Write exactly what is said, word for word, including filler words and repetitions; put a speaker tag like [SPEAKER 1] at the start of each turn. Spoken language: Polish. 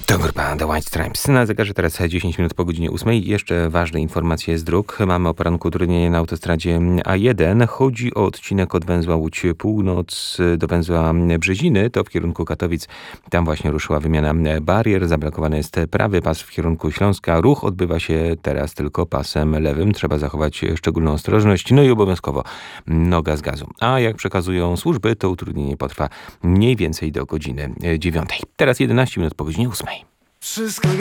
[SPEAKER 1] To grupa The White Stripes. Na zegarze teraz dziesięć minut po godzinie ósmej. Jeszcze ważne informacje z dróg. Mamy o poranku utrudnienie na autostradzie A jeden. Chodzi o odcinek od węzła Łódź Północ do węzła Brzeziny. To w kierunku Katowic. Tam właśnie ruszyła wymiana barier. Zablokowany jest prawy pas w kierunku Śląska. Ruch odbywa się teraz tylko pasem lewym. Trzeba zachować szczególną ostrożność. No i obowiązkowo noga z gazu. A jak przekazują służby, to utrudnienie potrwa mniej więcej do godziny dziewiątej. Teraz jedenaście minut po godzinie ósmej.
[SPEAKER 2] Wszystko